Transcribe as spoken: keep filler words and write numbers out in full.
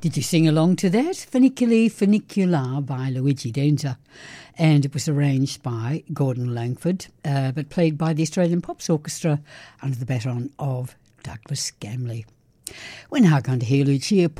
Did you sing along to that? Funiculi Funicular by Luigi Denza. And it was arranged by Gordon Langford, uh, but played by the Australian Pops Orchestra under the baton of Douglas Gamley. We're now going to hear Lucia